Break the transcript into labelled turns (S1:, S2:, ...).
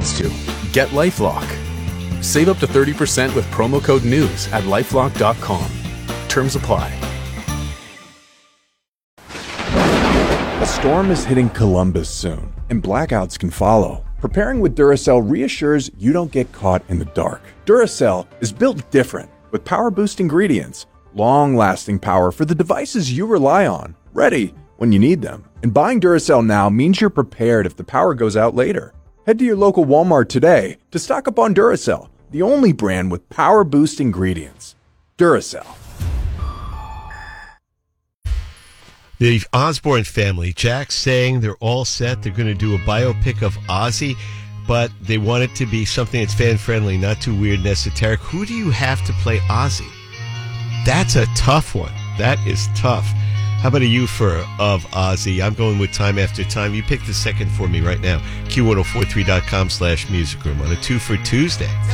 S1: needs to. Get LifeLock. Save up to 30% with promo code NEWS at LifeLock.com. Terms apply.
S2: A storm is hitting Columbus soon, and blackouts can follow. Preparing with Duracell reassures you don't get caught in the dark. Duracell is built different, with power-boost ingredients, long-lasting power for the devices you rely on, ready when you need them. And buying Duracell now means you're prepared if the power goes out later. Head to your local Walmart today to stock up on Duracell, the only brand with power-boost ingredients. Duracell.
S3: The Osborne family, Jack's saying they're all set. They're going to do a biopic of Ozzy, but they want it to be something that's fan-friendly, not too weird and esoteric. Who do you have to play Ozzy? That's a tough one. That is tough. How about a U-fer of Ozzy? I'm going with Time After Time. You pick the second for me right now. Q1043.com/musicroom on a 2 for Tuesday.